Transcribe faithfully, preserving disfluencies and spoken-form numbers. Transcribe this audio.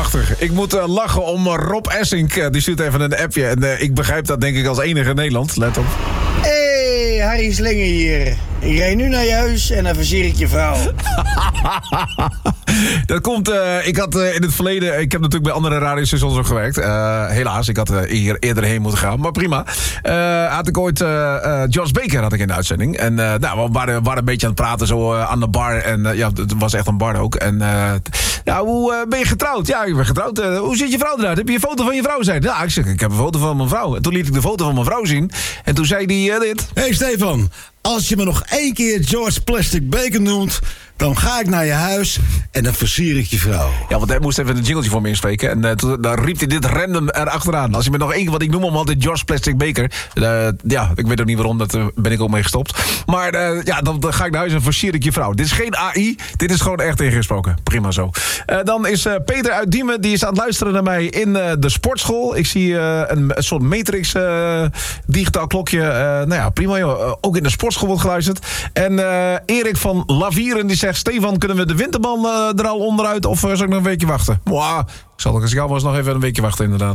prachtig. Ik moet uh, lachen om uh, Rob Essink. Uh, die stuurt even een appje. En uh, ik begrijp dat denk ik als enige in Nederland. Let op. Hey, Harry Slinger hier. Ik rijd nu naar je huis en dan versier ik je vrouw. Dat komt, uh, ik had uh, in het verleden, ik heb natuurlijk bij andere radiostations ook gewerkt. Uh, helaas, ik had uh, hier eerder heen moeten gaan, maar prima. Uh, had ik ooit, uh, uh, Josh Baker had ik in de uitzending. En uh, nou, we waren, waren een beetje aan het praten zo uh, aan de bar. En uh, ja, het was echt een bar ook. En uh, ja, hoe uh, ben je getrouwd? Ja, ik ben getrouwd. Uh, hoe ziet je vrouw eruit? Heb je een foto van je vrouw? Zei hij. Ja, ik zeg, ik heb een foto van mijn vrouw. En toen liet ik de foto van mijn vrouw zien. En toen zei hij uh, dit. Hey Stefan, als je me nog één keer George Plastic Bacon noemt, dan ga ik naar je huis en dan versier ik je vrouw. Ja, want hij moest even een jingletje voor me inspreken. En uh, toen dan riep hij dit random erachteraan. Als je me nog één keer, want ik noem hem altijd George Plastic Baker. Uh, ja, ik weet ook niet waarom, daar ben ik ook mee gestopt. Maar uh, ja, dan, dan ga ik naar huis en versier ik je vrouw. Dit is geen A I, dit is gewoon echt ingesproken. Prima zo. Uh, dan is uh, Peter uit Diemen, die is aan het luisteren naar mij in uh, de sportschool. Ik zie uh, een, een soort Matrix uh, digitaal klokje. Uh, nou ja, prima joh. Uh, ook in de sportschool wordt geluisterd. En uh, Erik van Lavieren die zegt, Stefan, kunnen we de winterband uh, er al onderuit of uh, zal ik nog een weekje wachten? Mwah, ik zal ook als jou was nog even een weekje wachten inderdaad.